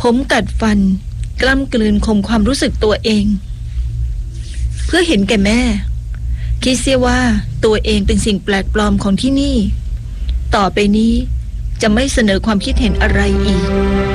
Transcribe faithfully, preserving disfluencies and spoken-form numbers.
ผมกัดฟันกล้ำกลืนข่มความรู้สึกตัวเองเพื่อเห็นแก่แม่คิดเสียว่าตัวเองเป็นสิ่งแปลกปลอมของที่นี่ต่อไปนี้จะไม่เสนอความคิดเห็นอะไรอีก